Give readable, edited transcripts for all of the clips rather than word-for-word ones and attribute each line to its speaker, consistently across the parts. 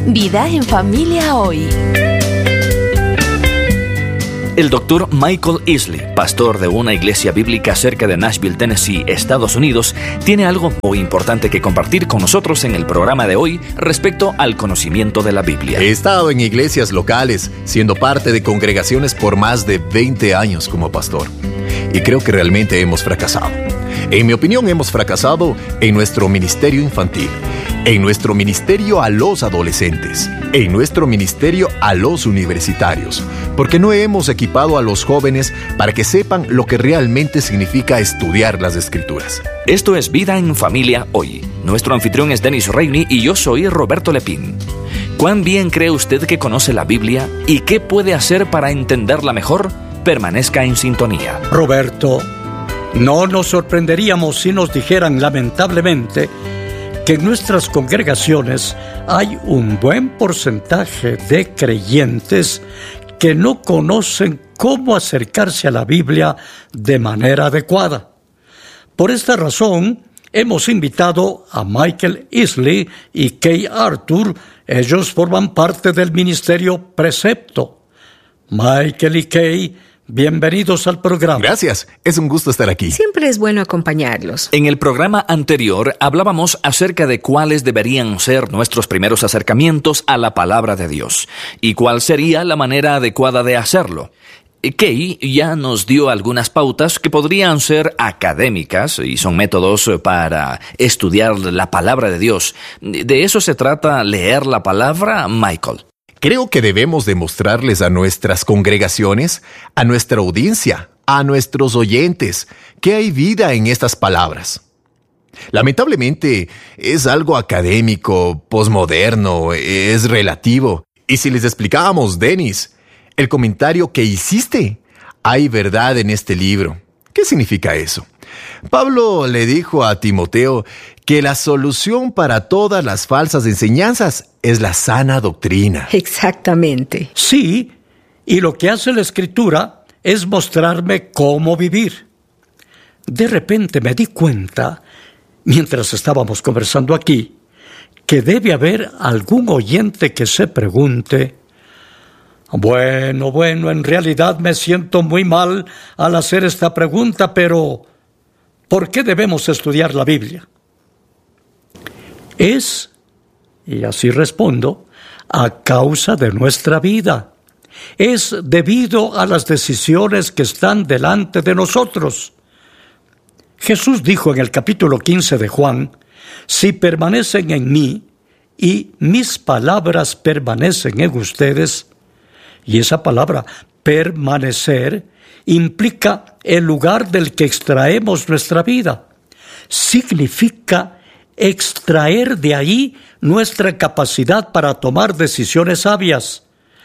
Speaker 1: Vida en Familia Hoy.
Speaker 2: El doctor Michael Easley, pastor de una iglesia bíblica cerca de Nashville, Tennessee, Estados Unidos, tiene algo muy importante que compartir con nosotros en el programa de hoy respecto al conocimiento de la Biblia.
Speaker 3: He estado en iglesias locales, siendo parte de congregaciones por más de 20 años como pastor. Y creo que realmente hemos fracasado. En mi opinión, hemos fracasado en nuestro ministerio infantil, en nuestro ministerio a los adolescentes, en nuestro ministerio a los universitarios, porque no hemos equipado a los jóvenes para que sepan lo que realmente significa estudiar las Escrituras.
Speaker 2: Esto es Vida en Familia Hoy. Nuestro anfitrión es Dennis Rainey y yo soy Roberto Lepín. ¿Cuán bien cree usted que conoce la Biblia y qué puede hacer para entenderla mejor? Permanezca en sintonía.
Speaker 4: Roberto, no nos sorprenderíamos si nos dijeran lamentablemente que en nuestras congregaciones hay un buen porcentaje de creyentes que no conocen cómo acercarse a la Biblia de manera adecuada. Por esta razón, hemos invitado a Michael Easley y Kay Arthur. Ellos forman parte del ministerio Precepto. Michael y Kay, bienvenidos al programa.
Speaker 3: Gracias, es un gusto estar aquí.
Speaker 5: Siempre es bueno acompañarlos.
Speaker 2: En el programa anterior hablábamos acerca de cuáles deberían ser nuestros primeros acercamientos a la palabra de Dios y cuál sería la manera adecuada de hacerlo. Kay ya nos dio algunas pautas que podrían ser académicas y son métodos para estudiar la palabra de Dios. ¿De eso se trata leer la palabra, Michael?
Speaker 3: Creo que debemos demostrarles a nuestras congregaciones, a nuestra audiencia, a nuestros oyentes, que hay vida en estas palabras. Lamentablemente, es algo académico, posmoderno, es relativo. Y si les explicábamos, Dennis, el comentario que hiciste, hay verdad en este libro. ¿Qué significa eso? Pablo le dijo a Timoteo que la solución para todas las falsas enseñanzas es la sana doctrina.
Speaker 5: Exactamente.
Speaker 4: Sí, y lo que hace la Escritura es mostrarme cómo vivir. De repente me di cuenta, mientras estábamos conversando aquí, que debe haber algún oyente que se pregunte: Bueno, en realidad me siento muy mal al hacer esta pregunta, pero ¿por qué debemos estudiar la Biblia? Es, y así respondo, a causa de nuestra vida. Es debido a las decisiones que están delante de nosotros. Jesús dijo en el capítulo 15 de Juan: si permanecen en mí y mis palabras permanecen en ustedes. Y esa palabra, permanecer, implica el lugar del que extraemos nuestra vida. Significa extraer de ahí nuestra capacidad para tomar decisiones sabias.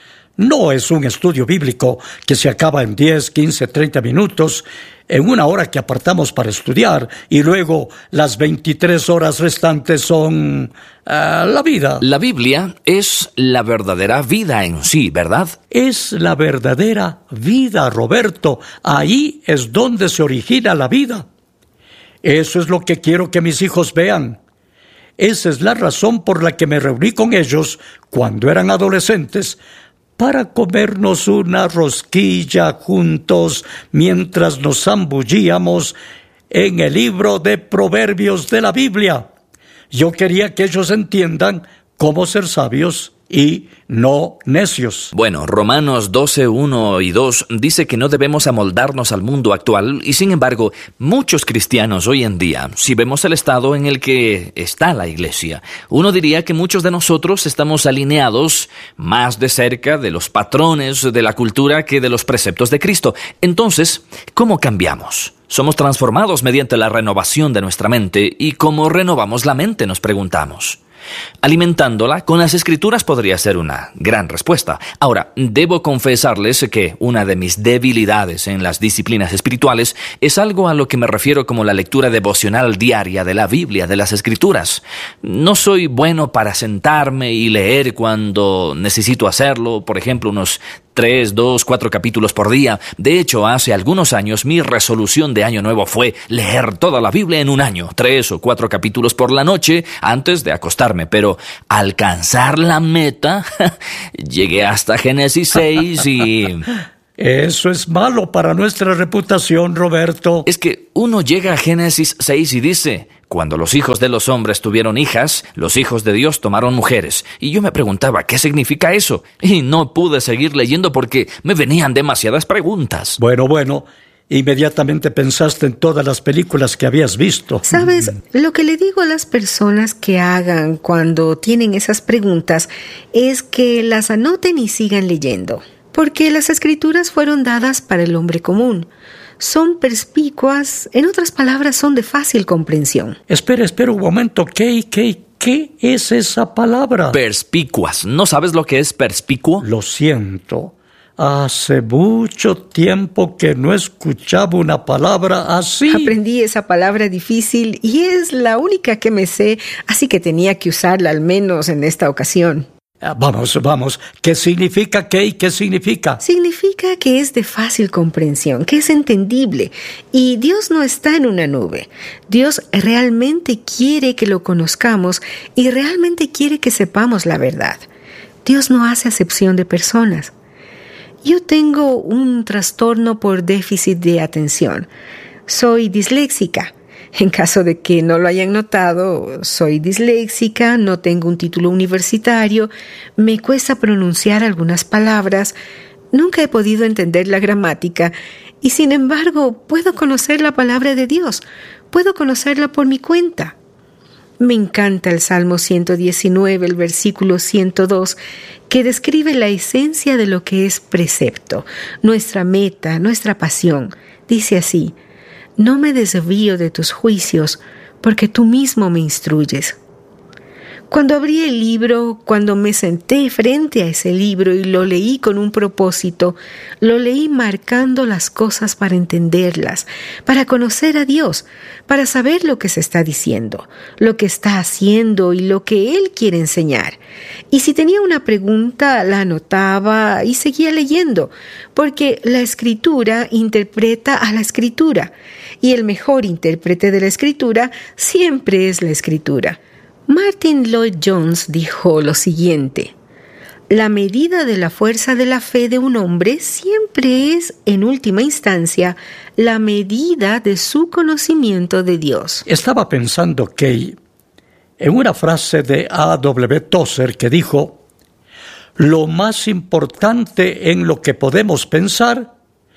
Speaker 4: No es un estudio bíblico que se acaba en 10, 15, 30 minutos, en una hora que apartamos para estudiar, y luego las 23 horas restantes son la vida.
Speaker 2: La Biblia es la verdadera vida en sí, ¿verdad?
Speaker 4: Es la verdadera vida, Roberto. Ahí es donde se origina la vida. Eso es lo que quiero que mis hijos vean. Esa es la razón por la que me reuní con ellos cuando eran adolescentes, para comernos una rosquilla juntos mientras nos zambullíamos en el libro de Proverbios de la Biblia. Yo quería que ellos entiendan cómo ser sabios y no necios.
Speaker 2: Bueno, Romanos 12, 1 y 2 dice que no debemos amoldarnos al mundo actual y sin embargo, muchos cristianos hoy en día, si vemos el estado en el que está la iglesia, uno diría que muchos de nosotros estamos alineados más de cerca de los patrones de la cultura que de los preceptos de Cristo. Entonces, ¿cómo cambiamos? Somos transformados mediante la renovación de nuestra mente y ¿cómo renovamos la mente?, nos preguntamos. Alimentándola con las Escrituras podría ser una gran respuesta. Ahora, debo confesarles que una de mis debilidades en las disciplinas espirituales es algo a lo que me refiero como la lectura devocional diaria de la Biblia, de las Escrituras. No soy bueno para sentarme y leer cuando necesito hacerlo, por ejemplo, unos 3, 2, 4 capítulos por día. De hecho, hace algunos años mi resolución de año nuevo fue leer toda la Biblia en un año, 3 o 4 capítulos por la noche antes de acostarme. Pero alcanzar la meta, llegué hasta Génesis 6 y...
Speaker 4: Eso es malo para nuestra reputación, Roberto.
Speaker 2: Es que uno llega a Génesis 6 y dice: cuando los hijos de los hombres tuvieron hijas, los hijos de Dios tomaron mujeres. Y yo me preguntaba, ¿qué significa eso? Y no pude seguir leyendo porque me venían demasiadas preguntas.
Speaker 4: Bueno, inmediatamente pensaste en todas las películas que habías visto.
Speaker 5: ¿Sabes? Lo que le digo a las personas que hagan cuando tienen esas preguntas es que las anoten y sigan leyendo. Porque las escrituras fueron dadas para el hombre común. Son perspicuas, en otras palabras, son de fácil comprensión.
Speaker 4: Espera un momento. ¿Qué es esa palabra?
Speaker 2: Perspicuas. ¿No sabes lo que es perspicuo?
Speaker 4: Lo siento. Hace mucho tiempo que no escuchaba una palabra así.
Speaker 5: Aprendí esa palabra difícil y es la única que me sé, así que tenía que usarla al menos en esta ocasión.
Speaker 4: Vamos. ¿Qué significa qué? ¿Qué significa?
Speaker 5: Significa que es de fácil comprensión, que es entendible. Y Dios no está en una nube. Dios realmente quiere que lo conozcamos y realmente quiere que sepamos la verdad. Dios no hace acepción de personas. Yo tengo un trastorno por déficit de atención. Soy disléxica. En caso de que no lo hayan notado, soy disléxica, no tengo un título universitario, me cuesta pronunciar algunas palabras, nunca he podido entender la gramática y sin embargo puedo conocer la palabra de Dios, puedo conocerla por mi cuenta. Me encanta el Salmo 119, el versículo 102, que describe la esencia de lo que es precepto, nuestra meta, nuestra pasión. Dice así: no me desvío de tus juicios, porque tú mismo me instruyes. Cuando abrí el libro, cuando me senté frente a ese libro y lo leí con un propósito, lo leí marcando las cosas para entenderlas, para conocer a Dios, para saber lo que se está diciendo, lo que está haciendo y lo que Él quiere enseñar. Y si tenía una pregunta, la anotaba y seguía leyendo, porque la Escritura interpreta a la Escritura, y el mejor intérprete de la Escritura siempre es la Escritura. Martin Lloyd-Jones dijo lo siguiente: la medida de la fuerza de la fe de un hombre siempre es, en última instancia, la medida de su conocimiento de Dios.
Speaker 4: Estaba pensando que en una frase de A.W. Tozer que dijo: lo más importante en lo que podemos pensar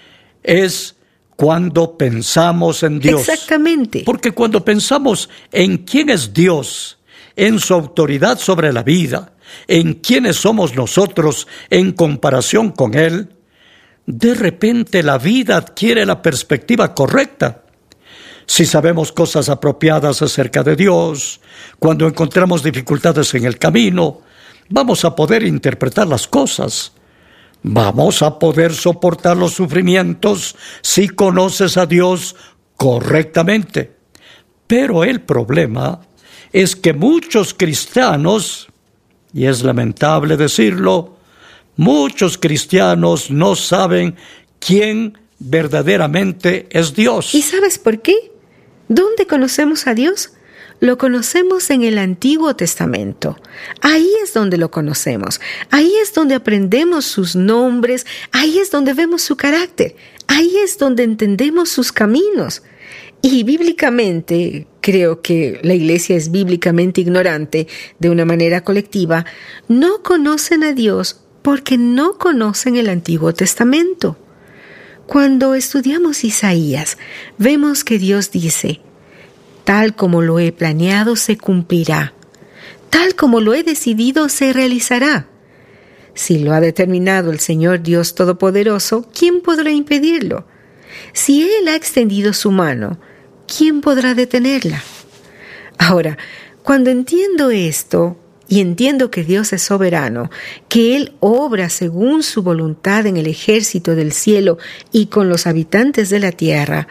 Speaker 4: es cuando pensamos en Dios.
Speaker 5: Exactamente.
Speaker 4: Porque cuando pensamos en quién es Dios, en su autoridad sobre la vida, en quiénes somos nosotros en comparación con Él, de repente la vida adquiere la perspectiva correcta. Si sabemos cosas apropiadas acerca de Dios, cuando encontramos dificultades en el camino, vamos a poder interpretar las cosas. Vamos a poder soportar los sufrimientos si conoces a Dios correctamente. Pero el problema es que muchos cristianos, y es lamentable decirlo, muchos cristianos no saben quién verdaderamente es Dios.
Speaker 5: ¿Y sabes por qué? ¿Dónde conocemos a Dios? Lo conocemos en el Antiguo Testamento. Ahí es donde lo conocemos. Ahí es donde aprendemos sus nombres. Ahí es donde vemos su carácter. Ahí es donde entendemos sus caminos. Y bíblicamente, creo que la iglesia es bíblicamente ignorante de una manera colectiva, no conocen a Dios porque no conocen el Antiguo Testamento. Cuando estudiamos Isaías, vemos que Dios dice: tal como lo he planeado se cumplirá, tal como lo he decidido se realizará. Si lo ha determinado el Señor Dios Todopoderoso, ¿quién podrá impedirlo? Si Él ha extendido su mano, ¿quién podrá detenerla? Ahora, cuando entiendo esto, y entiendo que Dios es soberano, que Él obra según su voluntad en el ejército del cielo y con los habitantes de la tierra,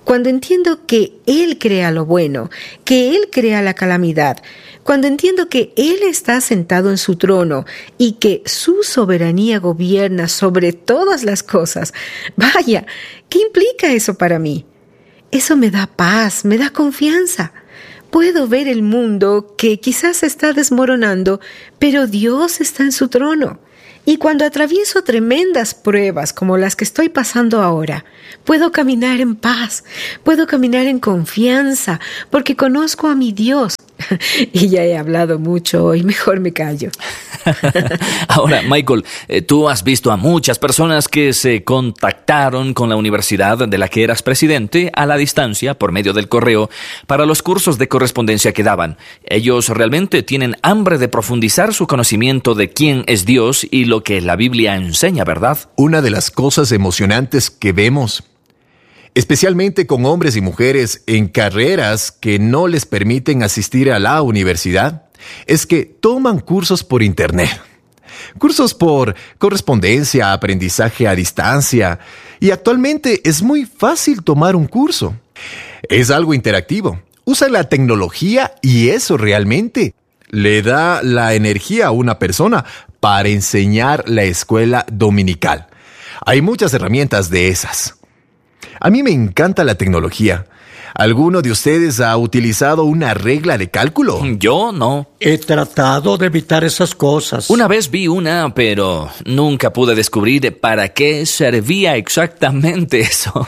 Speaker 5: cuando entiendo que Él crea lo bueno, que Él crea la calamidad, cuando entiendo que Él está sentado en su trono y que su soberanía gobierna sobre todas las cosas, vaya, ¿qué implica eso para mí? Eso me da paz, me da confianza. Puedo ver el mundo que quizás se está desmoronando, pero Dios está en su trono. Y cuando atravieso tremendas pruebas como las que estoy pasando ahora, puedo caminar en paz, puedo caminar en confianza, porque conozco a mi Dios. Y ya he hablado mucho hoy, mejor me callo.
Speaker 2: Ahora, Michael, tú has visto a muchas personas que se contactaron con la universidad de la que eras presidente a la distancia, por medio del correo, para los cursos de correspondencia que daban. Ellos realmente tienen hambre de profundizar su conocimiento de quién es Dios y lo que la Biblia enseña, ¿verdad?
Speaker 3: Una de las cosas emocionantes que vemos, especialmente con hombres y mujeres en carreras que no les permiten asistir a la universidad, es que toman cursos por internet. Cursos por correspondencia, aprendizaje a distancia. Y actualmente es muy fácil tomar un curso. Es algo interactivo. Usa la tecnología y eso realmente le da la energía a una persona para enseñar la escuela dominical. Hay muchas herramientas de esas. A mí me encanta la tecnología. ¿Alguno de ustedes ha utilizado una regla de cálculo?
Speaker 2: Yo no.
Speaker 4: He tratado de evitar esas cosas.
Speaker 2: Una vez vi una, pero nunca pude descubrir para qué servía exactamente eso.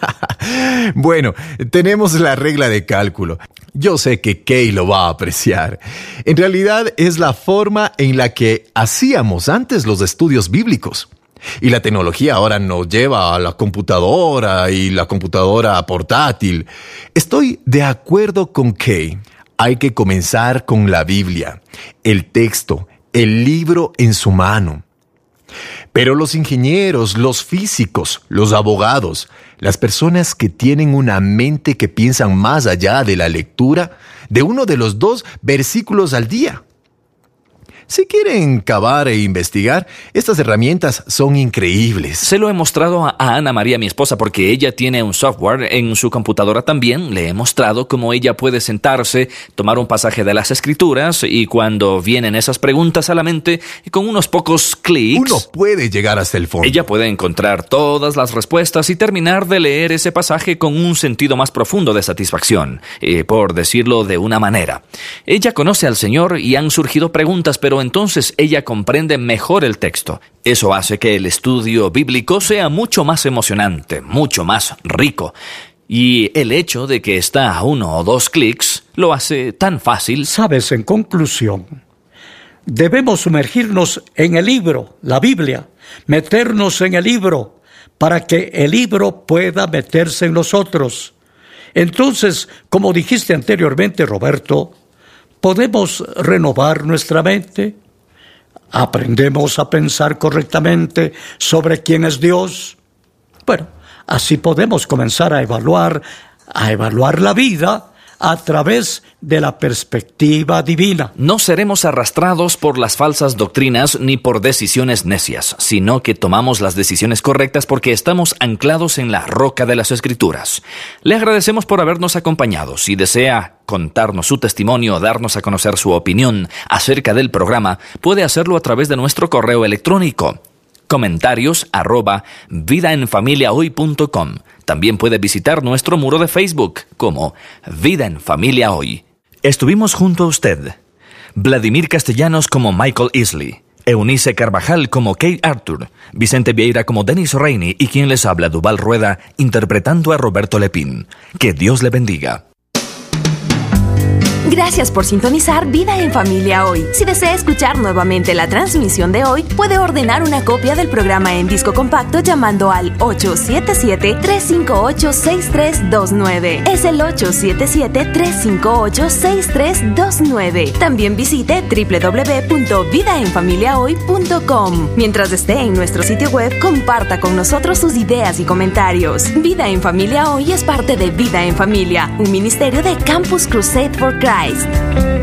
Speaker 3: Bueno, tenemos la regla de cálculo. Yo sé que Kay lo va a apreciar. En realidad es la forma en la que hacíamos antes los estudios bíblicos. Y la tecnología ahora nos lleva a la computadora y la computadora portátil. Estoy de acuerdo con Kay. Hay que comenzar con la Biblia, el texto, el libro en su mano. Pero los ingenieros, los físicos, los abogados, las personas que tienen una mente que piensan más allá de la lectura de uno de los 2 versículos al día. Si quieren cavar e investigar, estas herramientas son increíbles.
Speaker 2: Se lo he mostrado a Ana María, mi esposa, porque ella tiene un software en su computadora también. Le he mostrado cómo ella puede sentarse, tomar un pasaje de las Escrituras y cuando vienen esas preguntas a la mente, con unos pocos clics,
Speaker 3: uno puede llegar hasta el fondo.
Speaker 2: Ella puede encontrar todas las respuestas y terminar de leer ese pasaje con un sentido más profundo de satisfacción, por decirlo de una manera. Ella conoce al Señor y han surgido preguntas, pero entonces ella comprende mejor el texto. Eso hace que el estudio bíblico sea mucho más emocionante, mucho más rico. Y el hecho de que está a 1 o 2 clics lo hace tan fácil.
Speaker 4: Sabes, en conclusión, debemos sumergirnos en el libro, la Biblia, meternos en el libro para que el libro pueda meterse en nosotros. Entonces, como dijiste anteriormente, Roberto, podemos renovar nuestra mente, aprendemos a pensar correctamente sobre quién es Dios. Bueno, así podemos comenzar a evaluar la vida a través de la perspectiva divina.
Speaker 2: No seremos arrastrados por las falsas doctrinas ni por decisiones necias, sino que tomamos las decisiones correctas porque estamos anclados en la roca de las Escrituras. Le agradecemos por habernos acompañado. Si desea contarnos su testimonio o darnos a conocer su opinión acerca del programa, puede hacerlo a través de nuestro correo electrónico comentarios@vidaenfamiliahoy.com. También puede visitar nuestro muro de Facebook como Vida en Familia Hoy. Estuvimos junto a usted Vladimir Castellanos como Michael Easley, Eunice Carvajal como Kate Arthur, Vicente Vieira como Dennis Rainey y quien les habla, Duval Rueda, interpretando a Roberto Lepín. Que Dios le bendiga.
Speaker 1: Gracias por sintonizar Vida en Familia Hoy. Si desea escuchar nuevamente la transmisión de hoy, puede ordenar una copia del programa en disco compacto llamando al 877-358-6329. Es el 877-358-6329. También visite www.vidaenfamiliahoy.com. Mientras esté en nuestro sitio web, comparta con nosotros sus ideas y comentarios. Vida en Familia Hoy es parte de Vida en Familia, un ministerio de Campus Crusade for Christ.